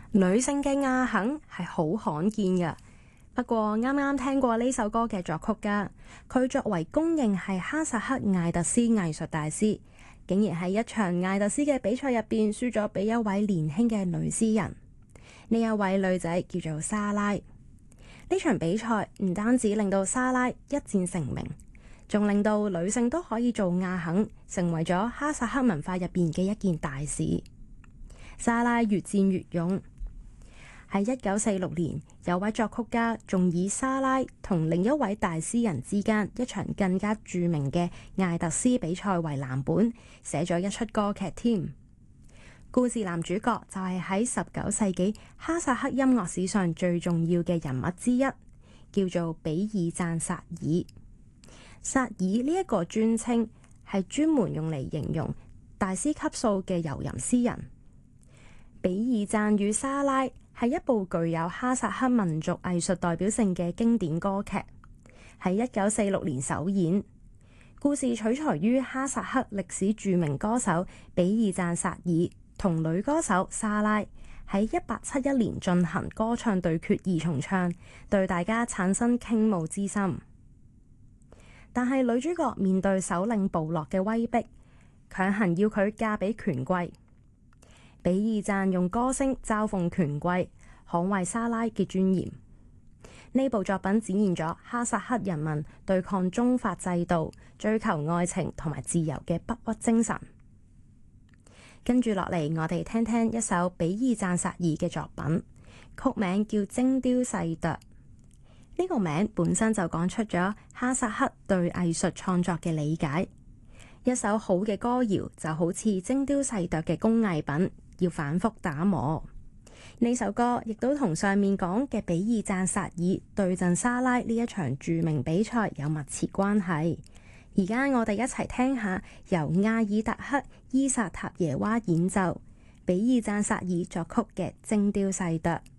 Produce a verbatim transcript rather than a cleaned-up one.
女性嘅亞肯係好罕見嘅，不過啱啱聽過呢首歌嘅作曲家，佢作為公認係哈薩克艾特斯藝術大師，竟然喺一場艾特斯嘅比賽入邊輸咗俾一位年輕嘅女詩人。呢一位女仔叫做莎拉。呢場比賽唔單止令到莎拉一戰成名，仲令到女性都可以做亞肯，成為咗哈薩克文化入邊嘅一件大事。莎拉越戰越勇。喺一九四六年，有位作曲家仲以莎拉同另一位大詩人之間一場更加著名嘅艾特斯比賽為藍本，寫咗一出歌劇添。故事男主角就係喺十九世紀哈薩克音樂史上最重要嘅人物之一，叫做比爾贊薩爾。薩爾呢一個專稱係專門用嚟形容大師級數嘅遊吟詩人。比爾贊與莎拉係一部具有哈薩克民族藝術代表性嘅經典歌劇，喺一九四六年首演。故事取材於哈薩克歷史著名歌手比爾贊薩爾同女歌手莎拉喺一八七一年進行歌唱對決二重唱，對大家產生傾慕之心。但係女主角面對首領部落嘅威逼，強行要佢嫁俾權貴。比爾贊用歌聲嘲諷權貴，捍衛莎拉嘅尊嚴。呢部作品展現咗哈薩克人民對抗宗法制度、追求愛情同埋自由嘅不屈精神。跟住落嚟，我哋聽聽一首比爾贊薩爾嘅作品，曲名叫《精雕細琢》。呢個名本身就講出咗哈薩克對藝術創作嘅理解。一首好嘅歌謠就好似精雕細琢嘅工藝品，要反覆打磨。呢首歌亦都同上面講嘅比爾贊薩爾對陣莎拉呢一場著名比賽有密切關係。而家我哋一齊聽下由亞爾達克伊薩塔耶娃演奏，比爾贊薩爾作曲嘅《精雕細琢》。